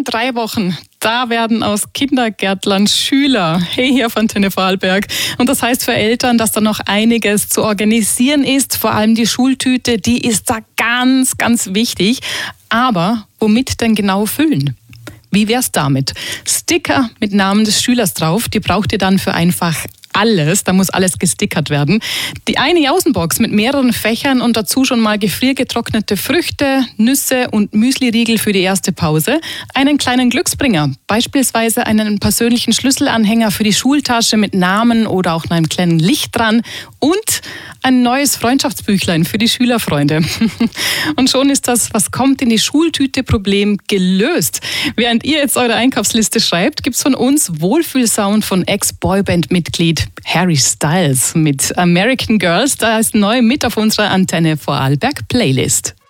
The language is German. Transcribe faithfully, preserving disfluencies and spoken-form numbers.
in drei Wochen, da werden aus Kindergärtlern Schüler. Hey, hier von Antenne Vorarlberg. Und das heißt für Eltern, dass da noch einiges zu organisieren ist. Vor allem die Schultüte, die ist da ganz, ganz wichtig. Aber womit denn genau füllen? Wie wär's damit? Sticker mit Namen des Schülers drauf, die braucht ihr dann für einfach alles. Da muss alles gestickert werden. Die eine Außenbox mit mehreren Fächern und dazu schon mal gefriergetrocknete Früchte, Nüsse und Müsliriegel für die erste Pause. Einen kleinen Glücksbringer, beispielsweise einen persönlichen Schlüsselanhänger für die Schultasche mit Namen oder auch einem kleinen Licht dran und ein neues Freundschaftsbüchlein für die Schülerfreunde. Und schon ist das "Was kommt in die Schultüte"-Problem gelöst. Während ihr jetzt eure Einkaufsliste schreibt, gibt's von uns Wohlfühlsound von Ex-Boyband-Mitglied Harry Styles mit American Girls. Da ist neu mit auf unserer Antenne Vorarlberg Playlist.